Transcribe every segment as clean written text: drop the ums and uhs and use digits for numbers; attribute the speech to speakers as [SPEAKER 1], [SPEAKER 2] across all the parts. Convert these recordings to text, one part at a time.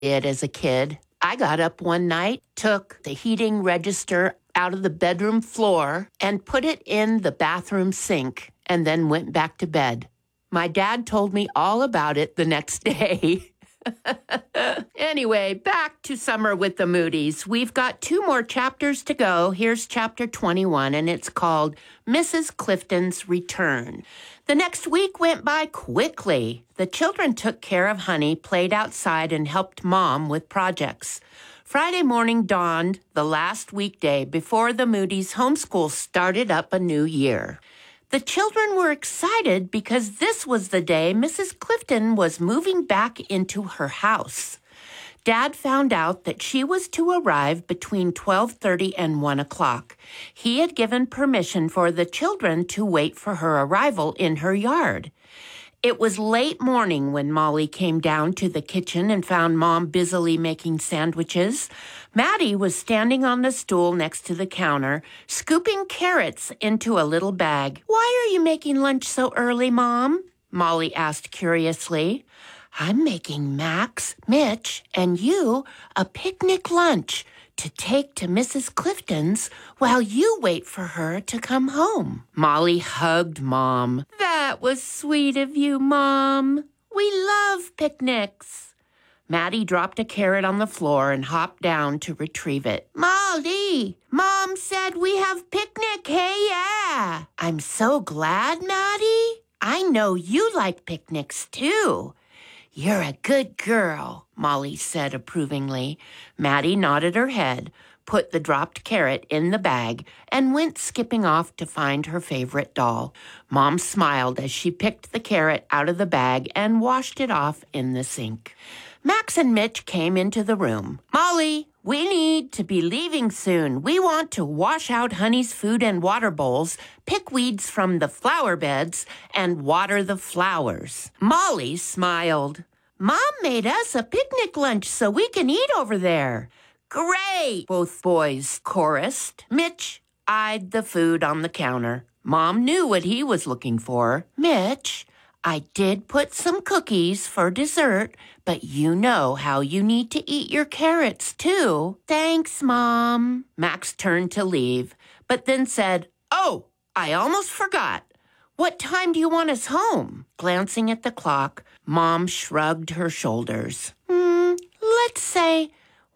[SPEAKER 1] it as a kid. I got up one night, took the heating register out of the bedroom floor and put it in the bathroom sink and then went back to bed. My dad told me all about it the next day. Anyway, back to Summer with the Moody's. We've got 2 more chapters to go. Here's chapter 21, and it's called Mrs. Clifton's Return. The next week went by quickly. The children took care of Honey, played outside, and helped Mom with projects. Friday morning dawned, the last weekday before the Moody's homeschool started up a new year. The children were excited because this was the day Mrs. Clifton was moving back into her house. Dad found out that she was to arrive between 12:30 and 1 o'clock. He had given permission for the children to wait for her arrival in her yard. It was late morning when Molly came down to the kitchen and found Mom busily making sandwiches. Maddie was standing on the stool next to the counter, scooping carrots into a little bag. "Why are you making lunch so early, Mom?" Molly asked curiously. "I'm making Max, Mitch, and you a picnic lunch to take to Mrs. Clifton's while you wait for her to come home." Molly hugged Mom. "That was sweet of you, Mom. We love picnics." Maddie dropped a carrot on the floor and hopped down to retrieve it. "Molly, Mom said we have picnic, hey yeah." "I'm so glad, Maddie. I know you like picnics too." "You're a good girl," Molly said approvingly. Maddie nodded her head, put the dropped carrot in the bag, and went skipping off to find her favorite doll. Mom smiled as she picked the carrot out of the bag and washed it off in the sink. Max and Mitch came into the room. "Molly, we need to be leaving soon. We want to wash out Honey's food and water bowls, pick weeds from the flower beds, and water the flowers." Molly smiled. "Mom made us a picnic lunch so we can eat over there." "Great!" both boys chorused. Mitch eyed the food on the counter. Mom knew what he was looking for. "Mitch, I did put some cookies for dessert, but you know how you need to eat your carrots, too." "Thanks, Mom." Max turned to leave, but then said, "Oh, I almost forgot. What time do you want us home?" Glancing at the clock, Mom shrugged her shoulders. Let's say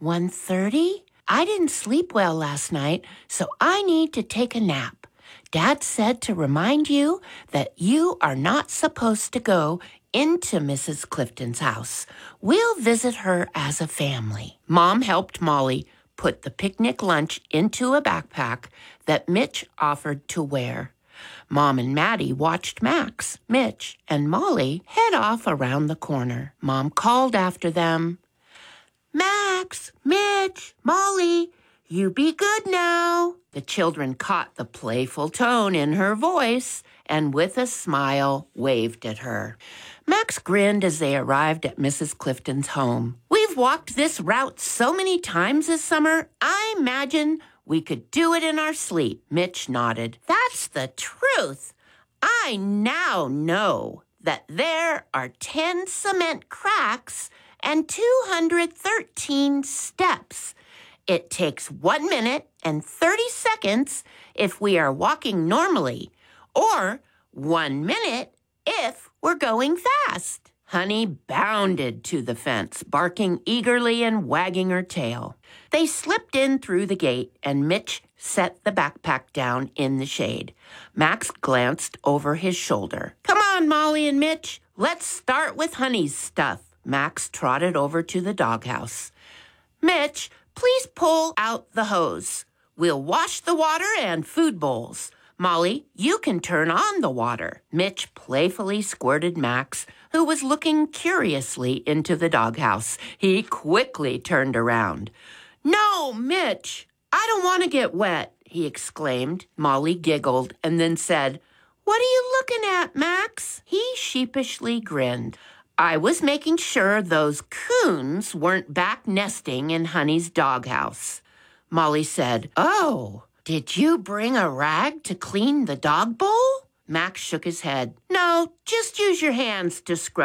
[SPEAKER 1] 1:30. I didn't sleep well last night, so I need to take a nap. Dad said to remind you that you are not supposed to go into Mrs. Clifton's house. We'll visit her as a family." Mom helped Molly put the picnic lunch into a backpack that Mitch offered to wear. Mom and Maddie watched Max, Mitch, and Molly head off around the corner. Mom called after them, "Max, Mitch, Molly, you be good now." The children caught the playful tone in her voice and with a smile waved at her. Max grinned as they arrived at Mrs. Clifton's home. "We've walked this route so many times this summer, I imagine we could do it in our sleep." Mitch nodded. "That's the truth. I now know that there are 10 cement cracks and 213 steps. It takes 1 minute and 30 seconds if we are walking normally, or 1 minute if we're going fast." Honey bounded to the fence, barking eagerly and wagging her tail. They slipped in through the gate, and Mitch set the backpack down in the shade. Max glanced over his shoulder. "Come on, Molly and Mitch. Let's start with Honey's stuff." Max trotted over to the doghouse. "Mitch, please pull out the hose. We'll wash the water and food bowls. Molly, you can turn on the water." Mitch playfully squirted Max, who was looking curiously into the doghouse. He quickly turned around. "No, Mitch, I don't want to get wet," he exclaimed. Molly giggled and then said, "What are you looking at, Max?" He sheepishly grinned. "I was making sure those coons weren't back nesting in Honey's doghouse." Molly said, "Oh, did you bring a rag to clean the dog bowl?" Max shook his head. "No, just use your hands to scrub it."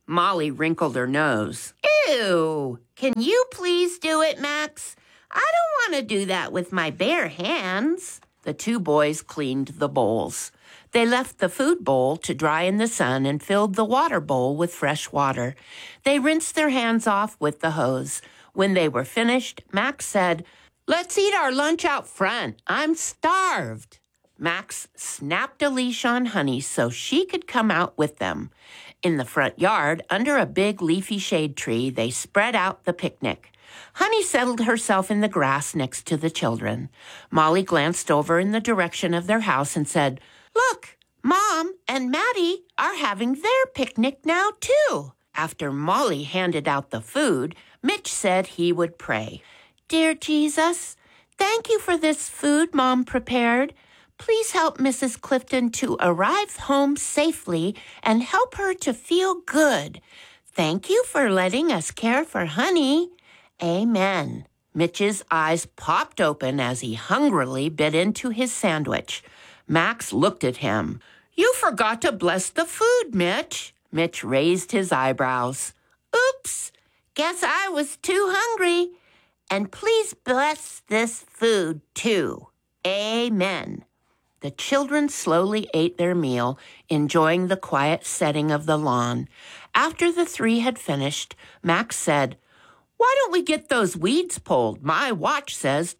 [SPEAKER 1] Molly wrinkled her nose. Ew! Can you please do it, Max? I don't want to do that with my bare hands. The two boys cleaned the bowls. They left the food bowl to dry in the sun and filled the water bowl with fresh water. They rinsed their hands off with the hose. When they were finished, Max said, "Let's eat our lunch out front. I'm starved." Max snapped a leash on Honey so she could come out with them. In the front yard, under a big leafy shade tree, they spread out the picnic. Honey settled herself in the grass next to the children. Molly glanced over in the direction of their house and said, "Look, Mom and Maddie are having their picnic now, too." After Molly handed out the food, Mitch said he would pray. "Dear Jesus, thank you for this food Mom prepared. Please help Mrs. Clifton to arrive home safely and help her to feel good. Thank you for letting us care for Honey. Amen." Mitch's eyes popped open as he hungrily bit into his sandwich. Max looked at him. "You forgot to bless the food, Mitch." Mitch raised his eyebrows. "Oops, guess I was too hungry. And please bless this food, too. Amen." The children slowly ate their meal, enjoying the quiet setting of the lawn. After the three had finished, Max said, "Why don't we get those weeds pulled? My watch says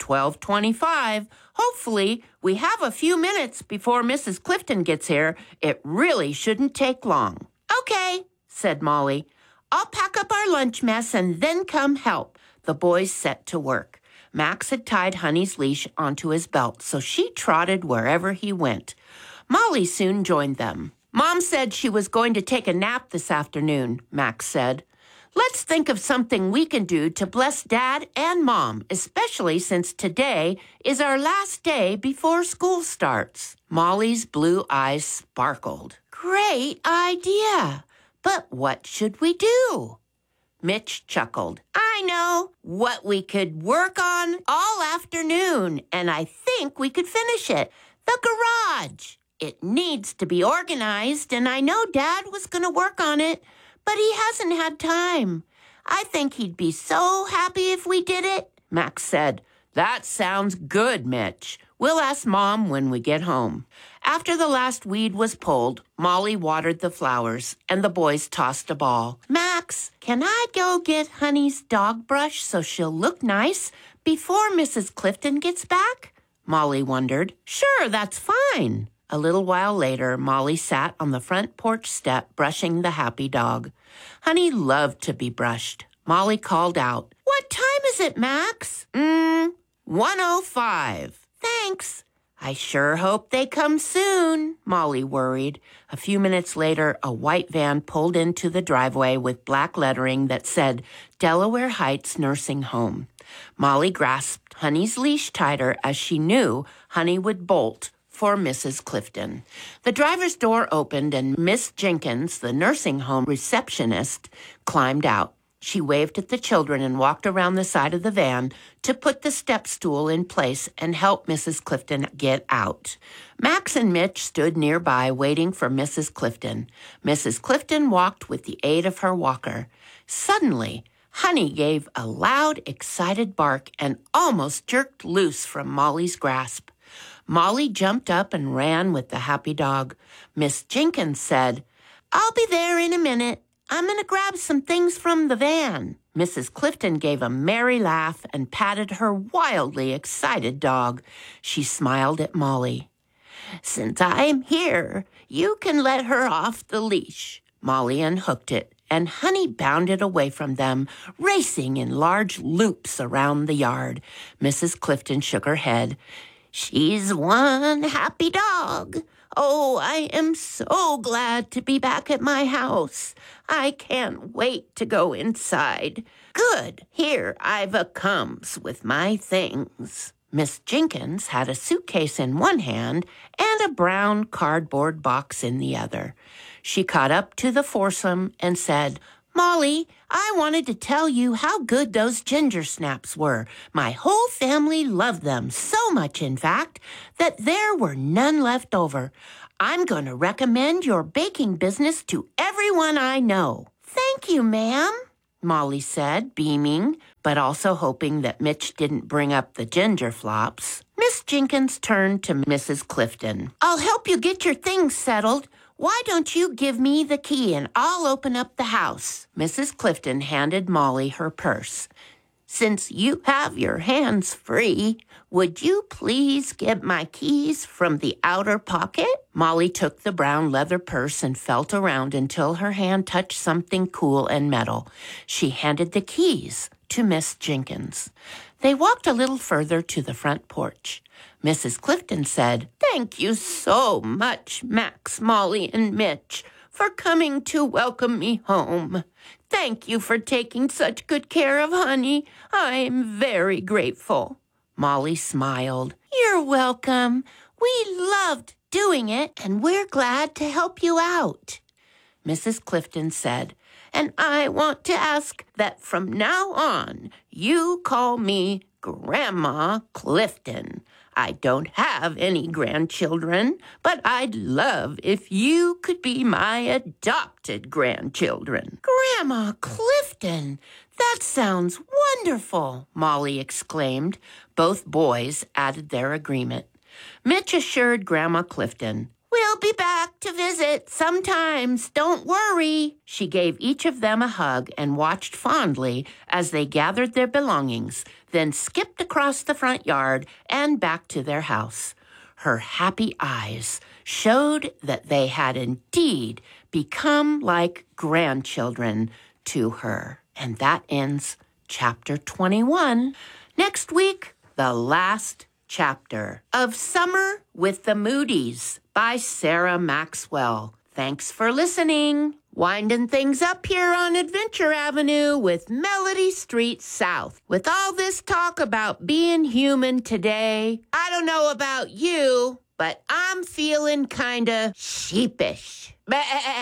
[SPEAKER 1] 12:25. Hopefully, we have a few minutes before Mrs. Clifton gets here. It really shouldn't take long." "Okay," said Molly. "I'll pack up our lunch mess and then come help." The boys set to work. Max had tied Honey's leash onto his belt, so she trotted wherever he went. Molly soon joined them. "Mom said she was going to take a nap this afternoon," Max said. "Let's think of something we can do to bless Dad and Mom, especially since today is our last day before school starts." Molly's blue eyes sparkled. "Great idea! But what should we do?" Mitch chuckled. "I know what we could work on all afternoon, and I think we could finish it. The garage. It needs to be organized, and I know Dad was going to work on it, but he hasn't had time. I think he'd be so happy if we did it." Max said, "That sounds good, Mitch. We'll ask Mom when we get home." After the last weed was pulled, Molly watered the flowers, and the boys tossed a ball. "Max, can I go get Honey's dog brush so she'll look nice before Mrs. Clifton gets back?" Molly wondered. "Sure, that's fine." A little while later, Molly sat on the front porch step brushing the happy dog. Honey loved to be brushed. Molly called out, "What time is it, Max?" 1:05. "Thanks. I sure hope they come soon," Molly worried. A few minutes later, a white van pulled into the driveway with black lettering that said Delaware Heights Nursing Home. Molly grasped Honey's leash tighter as she knew Honey would bolt for Mrs. Clifton. The driver's door opened and Miss Jenkins, the nursing home receptionist, climbed out. She waved at the children and walked around the side of the van to put the step stool in place and help Mrs. Clifton get out. Max and Mitch stood nearby waiting for Mrs. Clifton. Mrs. Clifton walked with the aid of her walker. Suddenly, Honey gave a loud, excited bark and almost jerked loose from Molly's grasp. Molly jumped up and ran with the happy dog. Miss Jenkins said, "I'll be there in a minute. I'm going to grab some things from the van." Mrs. Clifton gave a merry laugh and patted her wildly excited dog. She smiled at Molly. "Since I'm here, you can let her off the leash." Molly unhooked it, and Honey bounded away from them, racing in large loops around the yard. Mrs. Clifton shook her head. "She's one happy dog. Oh, I am so glad to be back at my house. I can't wait to go inside. Good, here Iva comes with my things." Miss Jenkins had a suitcase in one hand and a brown cardboard box in the other. She caught up to the foursome and said, "Molly, I wanted to tell you how good those ginger snaps were. My whole family loved them, so much, in fact, that there were none left over. I'm going to recommend your baking business to everyone I know." Thank you, ma'am, Molly said, beaming, but also hoping that Mitch didn't bring up the ginger flops. Miss Jenkins turned to Mrs. Clifton. I'll help you get your things settled. Why don't you give me the key and I'll open up the house? Mrs. Clifton handed Molly her purse. Since you have your hands free, would you please get my keys from the outer pocket? Molly took the brown leather purse and felt around until her hand touched something cool and metal. She handed the keys to Miss Jenkins. They walked a little further to the front porch. Mrs. Clifton said, Thank you so much, Max, Molly, and Mitch, for coming to welcome me home. Thank you for taking such good care of Honey. I'm very grateful. Molly smiled. You're welcome. We loved doing it, and we're glad to help you out. Mrs. Clifton said, and I want to ask that from now on, you call me Grandma Clifton. I don't have any grandchildren, but I'd love if you could be my adopted grandchildren. Grandma Clifton, that sounds wonderful, Molly exclaimed. Both boys added their agreement. Mitch assured Grandma Clifton, We'll be back to visit sometimes, don't worry. She gave each of them a hug and watched fondly as they gathered their belongings, then skipped across the front yard and back to their house. Her happy eyes showed that they had indeed become like grandchildren to her. And that ends chapter 21. Next week, the last chapter of Summer with the Moody's by Sarah Maxwell. Thanks for listening. Winding things up here on Adventure Avenue with Melody Street South. With all this talk about being human today, I don't know about you, but I'm feeling kinda sheepish.